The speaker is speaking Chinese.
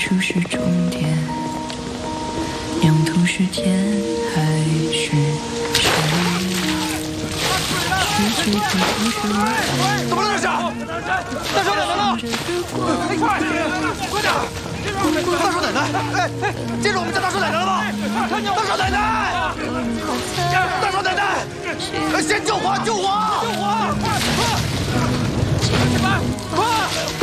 初是终点，用途是天还是山？失去的不是我。 怎么了这是？大少奶奶呢？快点！大少奶奶！哎，见着我们家大少奶奶了吗？大少奶奶！大少奶奶！先救我！救我！救我！快！快！